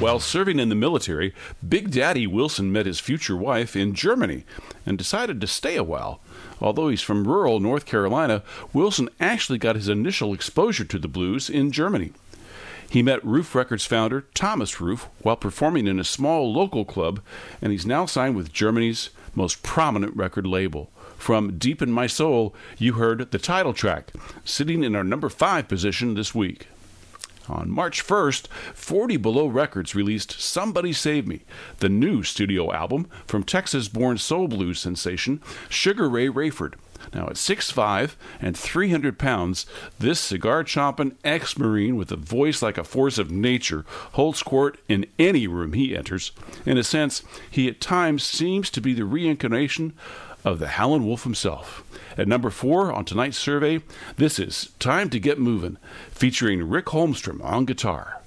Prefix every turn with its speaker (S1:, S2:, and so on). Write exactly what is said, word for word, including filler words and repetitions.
S1: While serving in the military, Big Daddy Wilson met his future wife in Germany and decided to stay a while. Although he's from rural North Carolina, Wilson actually got his initial exposure to the blues in Germany. He met Roof Records founder Thomas Roof while performing in a small local club, and he's now signed with Germany's most prominent record label. From Deep in My Soul, you heard the title track, sitting in our number five position this week. On March first, forty Below Records released Somebody Save Me, the new studio album from Texas-born soul blues sensation Sugar Ray Rayford. Now at six foot five and three hundred pounds, this cigar-chomping ex-Marine with a voice like a force of nature holds court in any room he enters. In a sense, he at times seems to be the reincarnation of the Howlin' Wolf himself. At number four on tonight's survey, this is Time to Get Movin', featuring Rick Holmstrom on guitar.